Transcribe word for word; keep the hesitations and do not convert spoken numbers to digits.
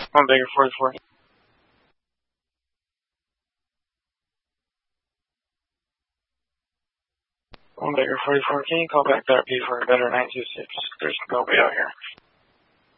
One Baker forty-four. One Baker forty-four, can you call back therapy for a better nine two six? There's nobody out here.